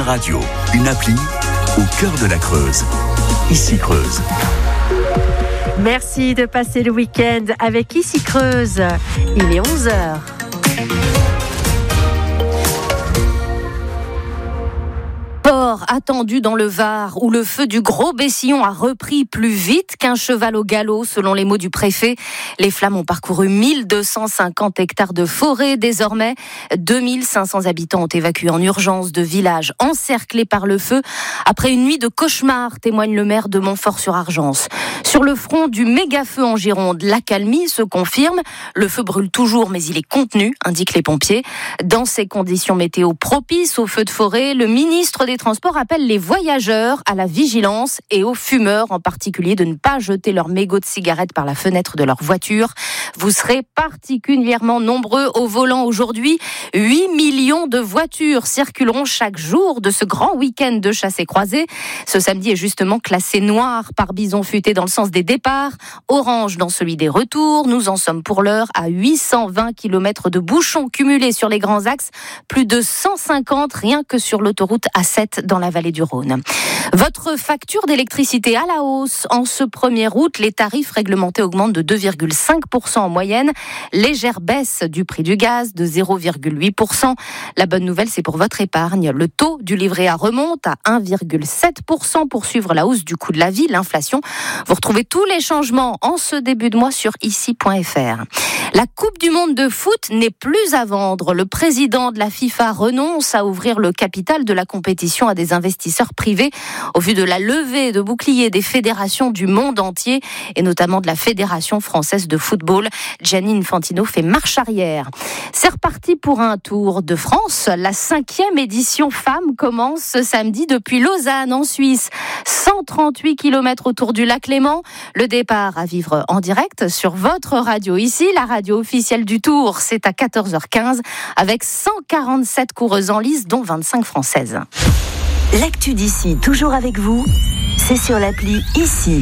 radio, une appli au cœur de la Creuse. Ici Creuse. Merci de passer le week-end avec Ici Creuse. Il est 11h. Port attendu dans le Var, où le feu du Gros Bessillon a repris plus vite qu'un cheval au galop, selon les mots du préfet. Les flammes ont parcouru 1250 hectares de forêt. Désormais, 2500 habitants ont évacué en urgence de villages encerclés par le feu. Après une nuit de cauchemar, témoigne le maire de Montfort-sur-Argence. Sur le front du méga-feu en Gironde, l'accalmie se confirme. Le feu brûle toujours, mais il est contenu, indiquent les pompiers. Dans ces conditions météo propices au feu de forêt, le ministre des Transports appelle les voyageurs à la vigilance et aux fumeurs en particulier de ne pas jeter leurs mégots de cigarettes par la fenêtre de leur voiture. Vous serez particulièrement nombreux au volant aujourd'hui. 8 millions de voitures circuleront chaque jour de ce grand week-end de chassé-croisé. Ce samedi est justement classé noir par Bison Futé dans le sens des départs, orange dans celui des retours. Nous en sommes pour l'heure à 820 km de bouchons cumulés sur les grands axes, plus de 150 rien que sur l'autoroute A7 dans la vallée du Rhône. Votre facture d'électricité à la hausse. En ce 1er août, les tarifs réglementés augmentent de 2,5% en moyenne. Légère baisse du prix du gaz de 0,8%. La bonne nouvelle, c'est pour votre épargne. Le taux du livret A remonte à 1,7% pour suivre la hausse du coût de la vie, l'inflation. Vous retrouvez tous les changements en ce début de mois sur ici.fr. La Coupe du Monde de foot n'est plus à vendre. Le président de la FIFA renonce à ouvrir le capital de la compétition à des investisseurs privés au vu de la levée de boucliers des fédérations du monde entier et notamment de la Fédération française de football. Gianni Infantino fait marche arrière. C'est reparti pour un tour de France. La 5e édition femmes commence ce samedi depuis Lausanne en Suisse. 138 km autour du lac Léman. Le départ à vivre en direct sur votre radio ici, la radio officielle du Tour. C'est à 14h15 avec 147 coureuses en lice dont 25 françaises. L'actu d'ici, toujours avec vous, c'est sur l'appli Ici.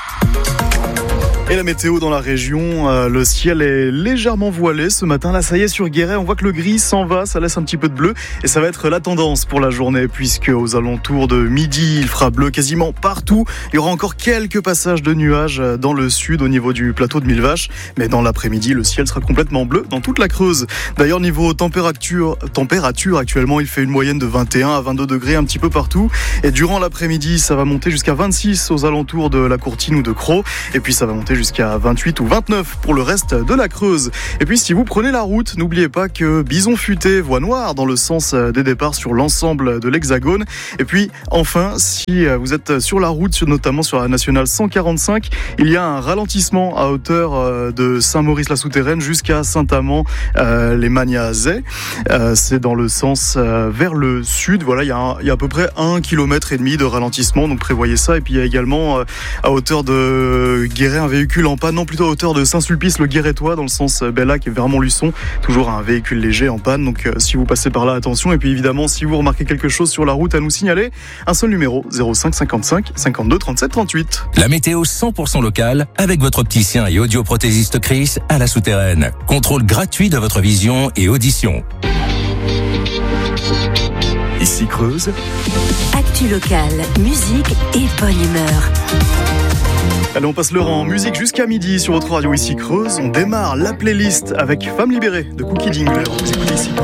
Et la météo dans la région, le ciel est légèrement voilé ce matin. Là, ça y est, sur Guéret, on voit que le gris s'en va, ça laisse un petit peu de bleu. Et ça va être la tendance pour la journée, puisque aux alentours de midi, il fera bleu quasiment partout. Il y aura encore quelques passages de nuages dans le sud, au niveau du plateau de Millevaches. Mais dans l'après-midi, le ciel sera complètement bleu dans toute la Creuse. D'ailleurs, niveau température, actuellement, il fait une moyenne de 21 à 22 degrés un petit peu partout. Et durant l'après-midi, ça va monter jusqu'à 26 aux alentours de la Courtine ou de Crau. Et puis, ça va monter jusqu'à 28 ou 29 pour le reste de la Creuse. Et puis si vous prenez la route, n'oubliez pas que Bison Futé, voie noire dans le sens des départs sur l'ensemble de l'Hexagone. Et puis enfin, si vous êtes sur la route, notamment sur la nationale 145, il y a un ralentissement à hauteur de Saint-Maurice-la-Souterraine jusqu'à Saint-Amand, les Magnazais. C'est dans le sens vers le sud. Voilà, il y a à peu près 1,5 km de ralentissement, donc prévoyez ça. Et puis il y a également à hauteur de Guéret un véhicule en panne, non plutôt à hauteur de Saint-Sulpice le Guérétois dans le sens Bellac et Vermont-Luçon, toujours un véhicule léger en panne, donc si vous passez par là, attention. Et puis évidemment, si vous remarquez quelque chose sur la route à nous signaler, un seul numéro, 05 55 52 37 38. La météo 100% locale avec votre opticien et audioprothésiste Chris à la Souterraine. Contrôle gratuit de votre vision et audition. Ici Creuse. Actu locale, musique et bonne humeur. Allez, on passe l'heure en musique jusqu'à midi sur votre radio Ici Creuse. On démarre la playlist avec Femme libérée de Cookie Dingler. Vous écoutez Ici.